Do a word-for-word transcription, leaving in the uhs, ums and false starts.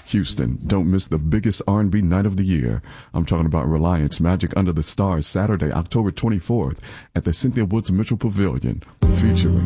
Houston, don't miss the biggest R and B night of the year. I'm talking about Reliance Magic Under the Stars, Saturday, October twenty-fourth at the Cynthia Woods Mitchell Pavilion, featuring